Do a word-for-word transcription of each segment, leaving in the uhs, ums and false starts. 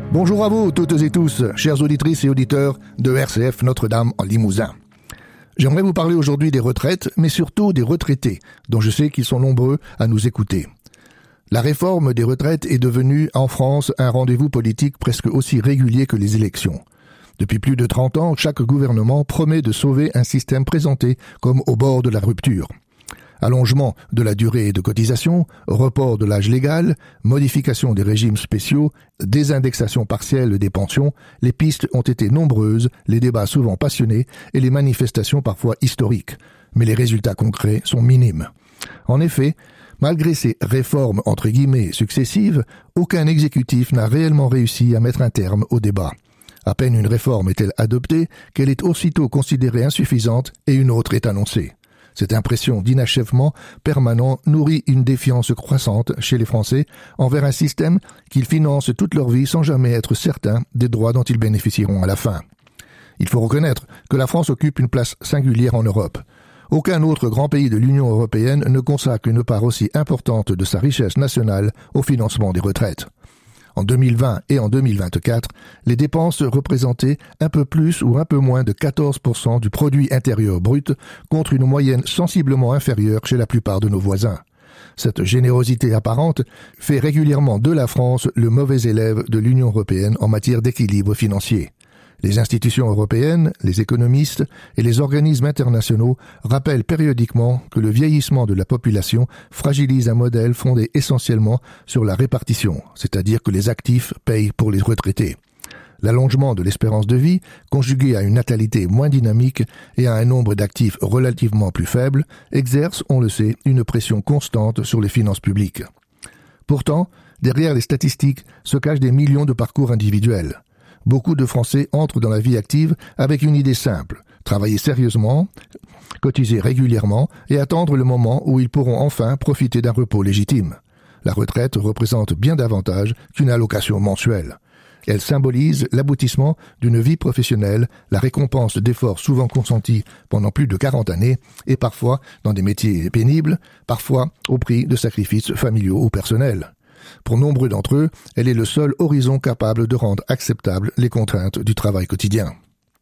Bonjour à vous toutes et tous, chères auditrices et auditeurs de R C F Notre-Dame en Limousin. J'aimerais vous parler aujourd'hui des retraites, mais surtout des retraités, dont je sais qu'ils sont nombreux à nous écouter. La réforme des retraites est devenue, en France, un rendez-vous politique presque aussi régulier que les élections. Depuis plus de trente ans, chaque gouvernement promet de sauver un système présenté comme au bord de la rupture. Allongement de la durée de cotisation, report de l'âge légal, modification des régimes spéciaux, désindexation partielle des pensions, les pistes ont été nombreuses, les débats souvent passionnés et les manifestations parfois historiques. Mais les résultats concrets sont minimes. En effet, malgré ces réformes entre guillemets successives, aucun exécutif n'a réellement réussi à mettre un terme au débat. À peine une réforme est-elle adoptée qu'elle est aussitôt considérée insuffisante et une autre est annoncée. Cette impression d'inachèvement permanent nourrit une défiance croissante chez les Français envers un système qu'ils financent toute leur vie sans jamais être certains des droits dont ils bénéficieront à la fin. Il faut reconnaître que la France occupe une place singulière en Europe. Aucun autre grand pays de l'Union européenne ne consacre une part aussi importante de sa richesse nationale au financement des retraites. En deux mille vingt et en deux mille vingt-quatre, les dépenses représentaient un peu plus ou un peu moins de quatorze pour cent du produit intérieur brut, contre une moyenne sensiblement inférieure chez la plupart de nos voisins. Cette générosité apparente fait régulièrement de la France le mauvais élève de l'Union européenne en matière d'équilibre financier. Les institutions européennes, les économistes et les organismes internationaux rappellent périodiquement que le vieillissement de la population fragilise un modèle fondé essentiellement sur la répartition, c'est-à-dire que les actifs payent pour les retraités. L'allongement de l'espérance de vie, conjugué à une natalité moins dynamique et à un nombre d'actifs relativement plus faible, exerce, on le sait, une pression constante sur les finances publiques. Pourtant, derrière les statistiques se cachent des millions de parcours individuels. Beaucoup de Français entrent dans la vie active avec une idée simple, travailler sérieusement, cotiser régulièrement et attendre le moment où ils pourront enfin profiter d'un repos légitime. La retraite représente bien davantage qu'une allocation mensuelle. Elle symbolise l'aboutissement d'une vie professionnelle, la récompense d'efforts souvent consentis pendant plus de quarante années et parfois dans des métiers pénibles, parfois au prix de sacrifices familiaux ou personnels. Pour nombreux d'entre eux, elle est le seul horizon capable de rendre acceptables les contraintes du travail quotidien.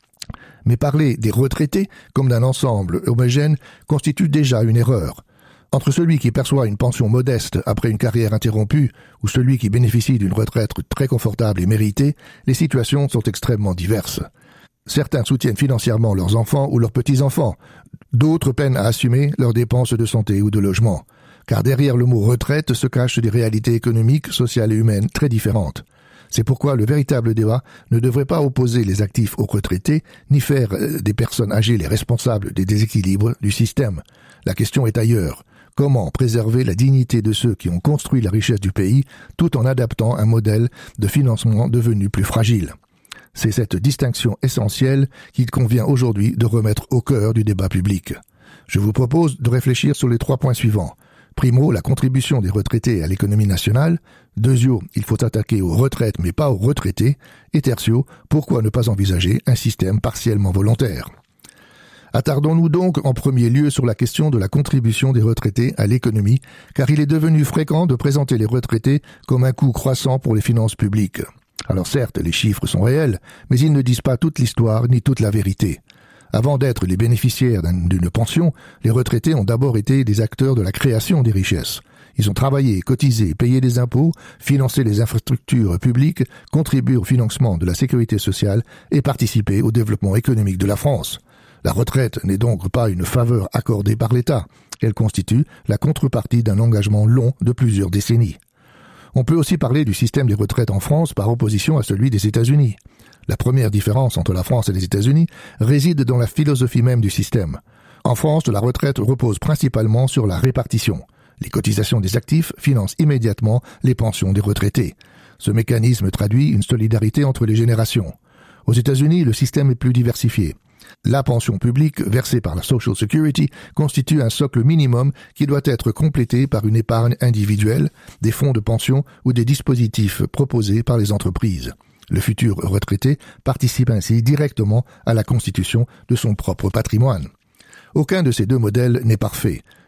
Mais parler des retraités comme d'un ensemble homogène constitue déjà une erreur. Entre celui qui perçoit une pension modeste après une carrière interrompue ou celui qui bénéficie d'une retraite très confortable et méritée, les situations sont extrêmement diverses. Certains soutiennent financièrement leurs enfants ou leurs petits-enfants, d'autres peinent à assumer leurs dépenses de santé ou de logement. Car derrière le mot retraite se cachent des réalités économiques, sociales et humaines très différentes. C'est pourquoi le véritable débat ne devrait pas opposer les actifs aux retraités, ni faire des personnes âgées les responsables des déséquilibres du système. La question est ailleurs. Comment préserver la dignité de ceux qui ont construit la richesse du pays, tout en adaptant un modèle de financement devenu plus fragile? C'est cette distinction essentielle qu'il convient aujourd'hui de remettre au cœur du débat public. Je vous propose de réfléchir sur les trois points suivants. Primo, la contribution des retraités à l'économie nationale. Deuxio, il faut s'attaquer aux retraites mais pas aux retraités. Et tertio, pourquoi ne pas envisager un système partiellement volontaire? Attardons-nous donc en premier lieu sur la question de la contribution des retraités à l'économie, car il est devenu fréquent de présenter les retraités comme un coût croissant pour les finances publiques. Alors certes, les chiffres sont réels, mais ils ne disent pas toute l'histoire ni toute la vérité. Avant d'être les bénéficiaires d'une pension, les retraités ont d'abord été des acteurs de la création des richesses. Ils ont travaillé, cotisé, payé des impôts, financé les infrastructures publiques, contribué au financement de la sécurité sociale et participé au développement économique de la France. La retraite n'est donc pas une faveur accordée par l'État. Elle constitue la contrepartie d'un engagement long de plusieurs décennies. On peut aussi parler du système des retraites en France par opposition à celui des États-Unis. La première différence entre la France et les États-Unis réside dans la philosophie même du système. En France, la retraite repose principalement sur la répartition. Les cotisations des actifs financent immédiatement les pensions des retraités. Ce mécanisme traduit une solidarité entre les générations. Aux États-Unis, le système est plus diversifié. La pension publique versée par la Social Security constitue un socle minimum qui doit être complété par une épargne individuelle, des fonds de pension ou des dispositifs proposés par les entreprises. Le futur retraité participe ainsi directement à la constitution de son propre patrimoine. Aucun de ces deux modèles n'est parfait.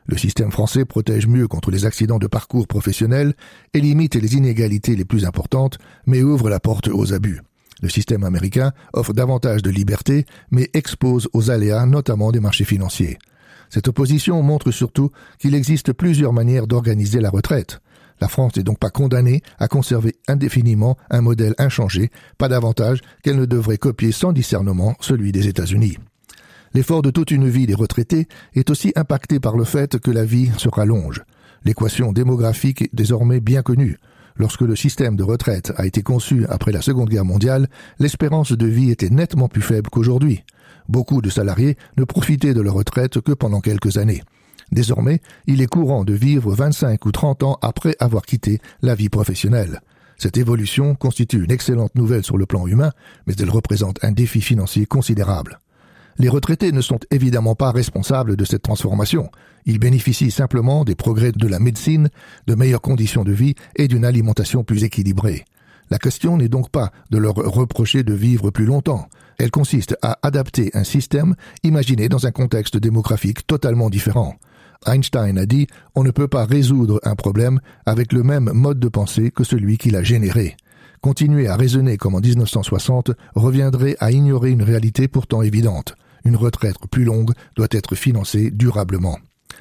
Le système français protège mieux contre les accidents de parcours professionnels et limite les inégalités les plus importantes, mais ouvre la porte aux abus. Le système américain offre davantage de liberté, mais expose aux aléas, notamment des marchés financiers. Cette opposition montre surtout qu'il existe plusieurs manières d'organiser la retraite. La France n'est donc pas condamnée à conserver indéfiniment un modèle inchangé, pas davantage qu'elle ne devrait copier sans discernement celui des États-Unis. L'effort de toute une vie des retraités est aussi impacté par le fait que la vie se rallonge. L'équation démographique est désormais bien connue. Lorsque le système de retraite a été conçu après la Seconde Guerre mondiale, l'espérance de vie était nettement plus faible qu'aujourd'hui. Beaucoup de salariés ne profitaient de leur retraite que pendant quelques années. Désormais, il est courant de vivre vingt-cinq ou trente ans après avoir quitté la vie professionnelle. Cette évolution constitue une excellente nouvelle sur le plan humain, mais elle représente un défi financier considérable. Les retraités ne sont évidemment pas responsables de cette transformation. Ils bénéficient simplement des progrès de la médecine, de meilleures conditions de vie et d'une alimentation plus équilibrée. La question n'est donc pas de leur reprocher de vivre plus longtemps. Elle consiste à adapter un système imaginé dans un contexte démographique totalement différent. Einstein a dit « On ne peut pas résoudre un problème avec le même mode de pensée que celui qui l'a généré ». Continuer à raisonner comme en dix-neuf cent soixante reviendrait à ignorer une réalité pourtant évidente. Une retraite plus longue doit être financée durablement.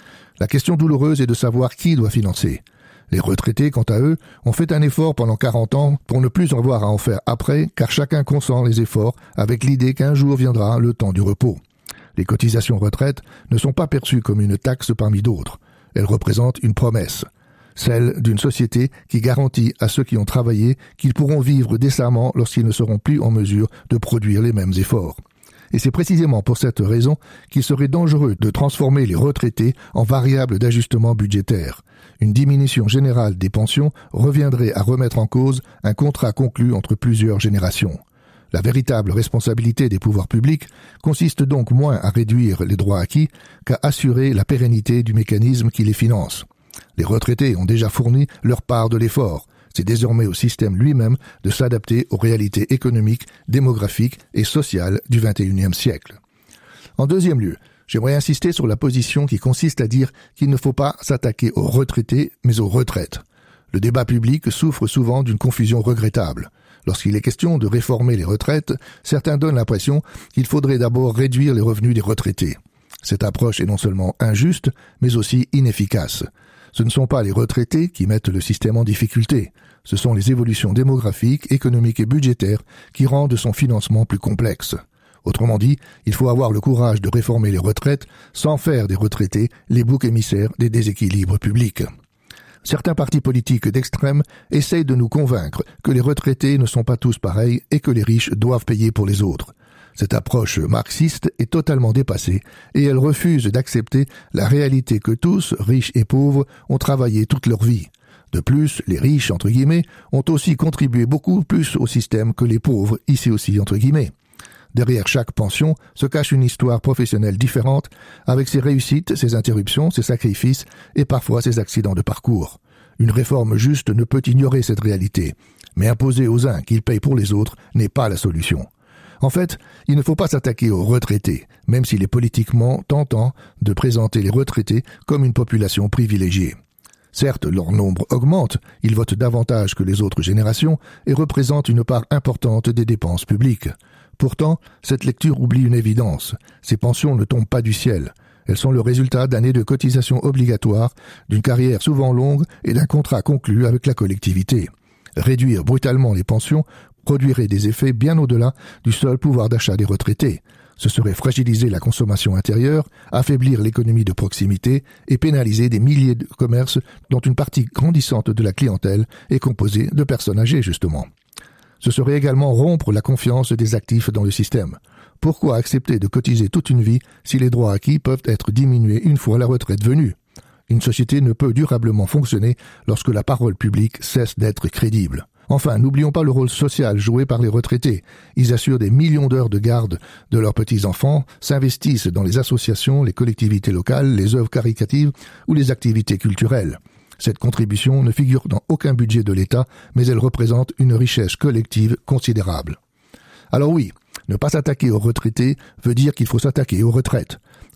La question douloureuse est de savoir qui doit financer. Les retraités, quant à eux, ont fait un effort pendant quarante ans pour ne plus en avoir à en faire après, car chacun consent les efforts avec l'idée qu'un jour viendra le temps du repos. Les cotisations retraite ne sont pas perçues comme une taxe parmi d'autres. Elles représentent une promesse, celle d'une société qui garantit à ceux qui ont travaillé qu'ils pourront vivre décemment lorsqu'ils ne seront plus en mesure de produire les mêmes efforts. Et c'est précisément pour cette raison qu'il serait dangereux de transformer les retraités en variables d'ajustement budgétaire. Une diminution générale des pensions reviendrait à remettre en cause un contrat conclu entre plusieurs générations. La véritable responsabilité des pouvoirs publics consiste donc moins à réduire les droits acquis qu'à assurer la pérennité du mécanisme qui les finance. Les retraités ont déjà fourni leur part de l'effort. C'est désormais au système lui-même de s'adapter aux réalités économiques, démographiques et sociales du vingt et unième siècle. En deuxième lieu, j'aimerais insister sur la position qui consiste à dire qu'il ne faut pas s'attaquer aux retraités, mais aux retraites. Le débat public souffre souvent d'une confusion regrettable. Lorsqu'il est question de réformer les retraites, certains donnent l'impression qu'il faudrait d'abord réduire les revenus des retraités. Cette approche est non seulement injuste, mais aussi inefficace. Ce ne sont pas les retraités qui mettent le système en difficulté. Ce sont les évolutions démographiques, économiques et budgétaires qui rendent son financement plus complexe. Autrement dit, il faut avoir le courage de réformer les retraites sans faire des retraités les boucs émissaires des déséquilibres publics. Certains partis politiques d'extrême essayent de nous convaincre que les retraités ne sont pas tous pareils et que les riches doivent payer pour les autres. Cette approche marxiste est totalement dépassée et elle refuse d'accepter la réalité que tous, riches et pauvres, ont travaillé toute leur vie. De plus, les riches, entre guillemets, ont aussi contribué beaucoup plus au système que les pauvres, ici aussi entre guillemets. Derrière chaque pension se cache une histoire professionnelle différente, avec ses réussites, ses interruptions, ses sacrifices et parfois ses accidents de parcours. Une réforme juste ne peut ignorer cette réalité, mais imposer aux uns qu'ils payent pour les autres n'est pas la solution. En fait, il ne faut pas s'attaquer aux retraités, même s'il est politiquement tentant de présenter les retraités comme une population privilégiée. Certes, leur nombre augmente, ils votent davantage que les autres générations et représentent une part importante des dépenses publiques. Pourtant, cette lecture oublie une évidence. Ces pensions ne tombent pas du ciel. Elles sont le résultat d'années de cotisations obligatoires, d'une carrière souvent longue et d'un contrat conclu avec la collectivité. Réduire brutalement les pensions produirait des effets bien au-delà du seul pouvoir d'achat des retraités. Ce serait fragiliser la consommation intérieure, affaiblir l'économie de proximité et pénaliser des milliers de commerces dont une partie grandissante de la clientèle est composée de personnes âgées, justement. Ce serait également rompre la confiance des actifs dans le système. Pourquoi accepter de cotiser toute une vie si les droits acquis peuvent être diminués une fois la retraite venue ? Une société ne peut durablement fonctionner lorsque la parole publique cesse d'être crédible. Enfin, n'oublions pas le rôle social joué par les retraités. Ils assurent des millions d'heures de garde de leurs petits-enfants, s'investissent dans les associations, les collectivités locales, les œuvres caritatives ou les activités culturelles. Cette contribution ne figure dans aucun budget de l'État, mais elle représente une richesse collective considérable. Alors oui, ne pas s'attaquer aux retraités veut dire qu'il faut s'attaquer aux retraites.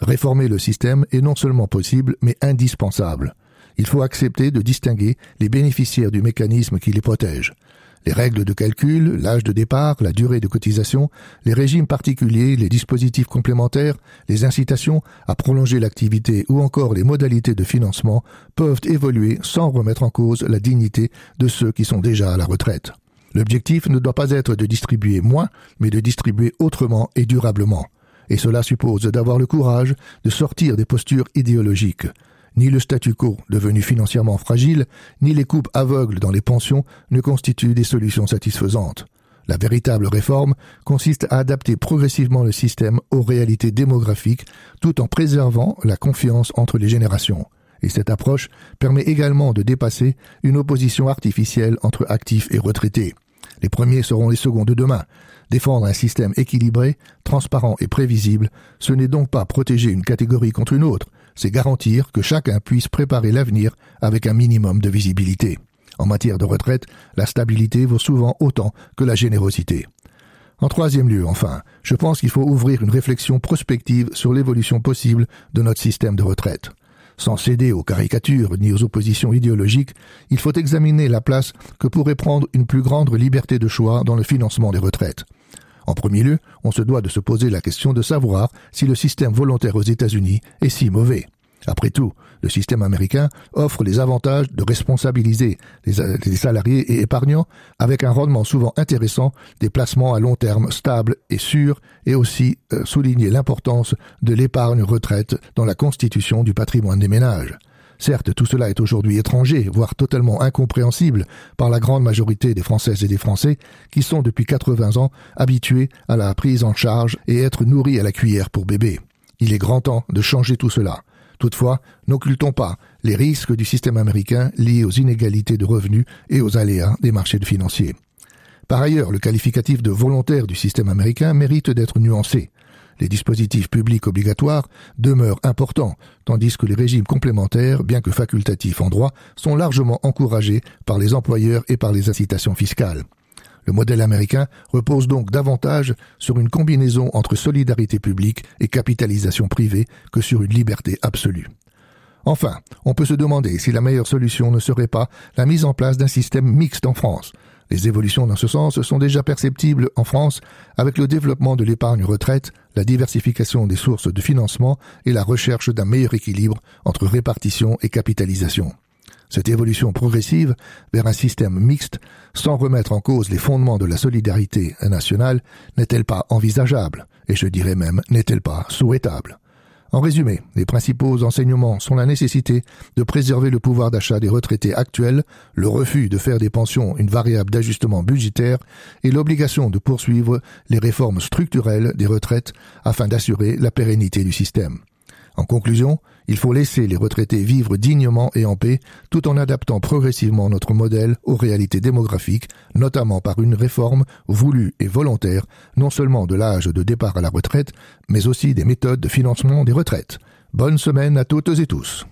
Réformer le système est non seulement possible, mais indispensable. Il faut accepter de distinguer les bénéficiaires du mécanisme qui les protège. Les règles de calcul, l'âge de départ, la durée de cotisation, les régimes particuliers, les dispositifs complémentaires, les incitations à prolonger l'activité ou encore les modalités de financement peuvent évoluer sans remettre en cause la dignité de ceux qui sont déjà à la retraite. L'objectif ne doit pas être de distribuer moins, mais de distribuer autrement et durablement. Et cela suppose d'avoir le courage de sortir des postures idéologiques. Ni le statu quo, devenu financièrement fragile, ni les coupes aveugles dans les pensions ne constituent des solutions satisfaisantes. La véritable réforme consiste à adapter progressivement le système aux réalités démographiques tout en préservant la confiance entre les générations. Et cette approche permet également de dépasser une opposition artificielle entre actifs et retraités. Les premiers seront les seconds de demain. Défendre un système équilibré, transparent et prévisible, ce n'est donc pas protéger une catégorie contre une autre, c'est garantir que chacun puisse préparer l'avenir avec un minimum de visibilité. En matière de retraite, la stabilité vaut souvent autant que la générosité. En troisième lieu, enfin, je pense qu'il faut ouvrir une réflexion prospective sur l'évolution possible de notre système de retraite. Sans céder aux caricatures ni aux oppositions idéologiques, il faut examiner la place que pourrait prendre une plus grande liberté de choix dans le financement des retraites. En premier lieu, on se doit de se poser la question de savoir si le système volontaire aux États-Unis est si mauvais. Après tout, le système américain offre les avantages de responsabiliser les, les salariés et épargnants avec un rendement souvent intéressant, des placements à long terme stables et sûrs, et aussi euh, souligner l'importance de l'épargne retraite dans la constitution du patrimoine des ménages. Certes, tout cela est aujourd'hui étranger, voire totalement incompréhensible par la grande majorité des Françaises et des Français qui sont depuis quatre-vingts ans habitués à la prise en charge et être nourris à la cuillère pour bébé. Il est grand temps de changer tout cela. Toutefois, n'occultons pas les risques du système américain liés aux inégalités de revenus et aux aléas des marchés financiers. Par ailleurs, le qualificatif de volontaire du système américain mérite d'être nuancé. Les dispositifs publics obligatoires demeurent importants, tandis que les régimes complémentaires, bien que facultatifs en droit, sont largement encouragés par les employeurs et par les incitations fiscales. Le modèle américain repose donc davantage sur une combinaison entre solidarité publique et capitalisation privée que sur une liberté absolue. Enfin, on peut se demander si la meilleure solution ne serait pas la mise en place d'un système mixte en France. Les évolutions dans ce sens sont déjà perceptibles en France avec le développement de l'épargne retraite, la diversification des sources de financement et la recherche d'un meilleur équilibre entre répartition et capitalisation. Cette évolution progressive vers un système mixte, sans remettre en cause les fondements de la solidarité nationale, n'est-elle pas envisageable, et je dirais même n'est-elle pas souhaitable? En résumé, les principaux enseignements sont la nécessité de préserver le pouvoir d'achat des retraités actuels, le refus de faire des pensions une variable d'ajustement budgétaire et l'obligation de poursuivre les réformes structurelles des retraites afin d'assurer la pérennité du système. En conclusion, il faut laisser les retraités vivre dignement et en paix, tout en adaptant progressivement notre modèle aux réalités démographiques, notamment par une réforme voulue et volontaire, non seulement de l'âge de départ à la retraite, mais aussi des méthodes de financement des retraites. Bonne semaine à toutes et tous.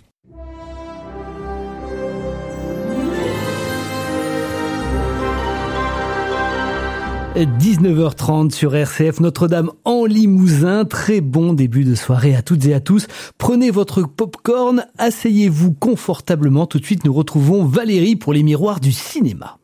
dix-neuf heures trente sur R C F Notre-Dame en Limousin. Très bon début de soirée à toutes et à tous. Prenez votre popcorn, asseyez-vous confortablement. Tout de suite, nous retrouvons Valérie pour les miroirs du cinéma.